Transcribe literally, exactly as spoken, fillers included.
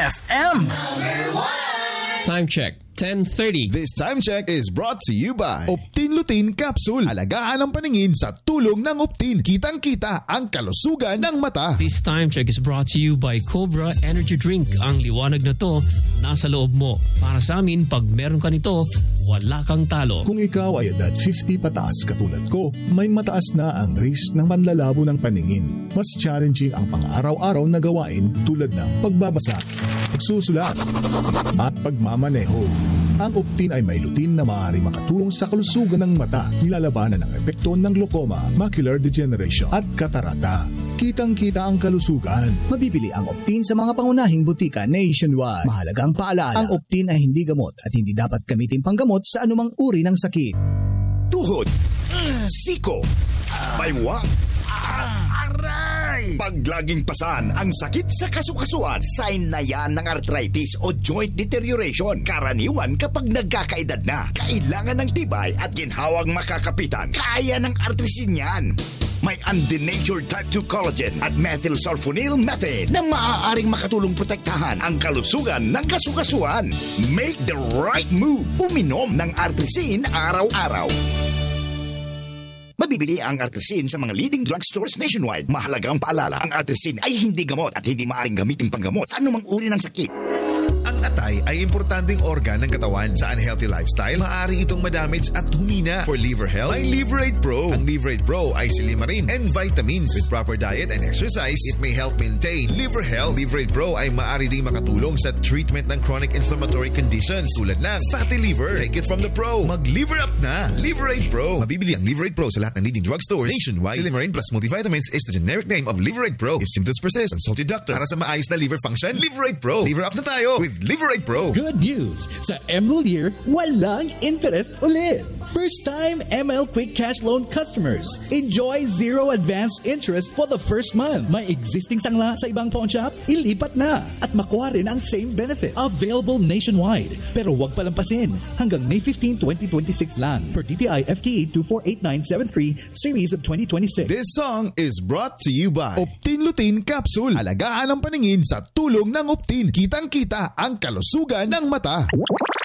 F M. Time check, ten thirty. This time check is brought to you by Optin Lutein Capsule. Alagaan ang paningin sa tulong ng Optin. Kitang-kita ang kalusugan ng mata. This time check is brought to you by Cobra Energy Drink. Ang liwanag na to, nasa loob mo. Para sa amin, pag meron ka nito, wala kang talo. Kung ikaw ay edad fifty pataas katulad ko, may mataas na ang risk ng panlalabo ng paningin. Mas challenging ang pang-araw-araw na gawain tulad ng pagbabasa, pagsusulat, at pagmamaneho. Ang Optin ay may lutein na maaari makatulong sa kalusugan ng mata, nilalabanan ang epekto ng glaucoma, macular degeneration at katarata. Kitang-kita ang kalusugan. Mabibili ang Optin sa mga pangunahing butika nationwide. Mahalagang paalala, ang Optin ay hindi gamot at hindi dapat gamitin panggamot sa anumang uri ng sakit. Tuhod, siko, baywang, aray! Pag laging pasan ang sakit sa kasukasuan, sign na yan ng arthritis o joint deterioration. Karaniwan kapag nagkakaedad na, kailangan ng tibay at ginhawang makakapitan. Kaya ng artrisin yan. May undenatured type two collagen at methylsulfonyl methane na maaaring makatulong protektahan ang kalusugan ng kasukasuan. Make the right move. Uminom ng artrisin araw-araw. Mabibili ang artrisin sa mga leading drugstores nationwide. Mahalagang paalala, ang artrisin ay hindi gamot at hindi maaaring gamitin panggamot sa anumang uri ng sakit. Ang atay ay importanteng organ ng katawan. Sa unhealthy lifestyle, maaari itong madamage at humina. For liver health, may Liverate Pro. Ang Liverate Pro ay silimarin and vitamins. With proper diet and exercise, it may help maintain liver health. Liverate Pro ay maaari ding makatulong sa treatment ng chronic inflammatory conditions tulad ng fatty liver. Take it from the pro. Mag-liver up na. Liverate Pro. Mabibili ang Liverate Pro sa lahat ng leading drugstores nationwide. Silimarin plus multivitamins is the generic name of Liverate Pro. If symptoms persist, consult your doctor. Para sa maayos na liver function, Liverate Pro. Liver up na tayo with Liverate Pro. Good news! Sa Emerald Year, walang interest ulit. First time M L Quick Cash Loan customers. Enjoy zero advance interest for the first month. May existing sangla sa ibang pawn shop? Ilipat na at makuha rin ang same benefit. Available nationwide. Pero wag palampasin. Hanggang May fifteenth, twenty twenty-six lang. Per D T I F T A two four eight nine seven three Series of twenty twenty-six. This song is brought to you by Optin Lutein Capsule. Alagaan ang paningin sa tulong ng Optin. Kitang-kita ang kalusugan ng mata.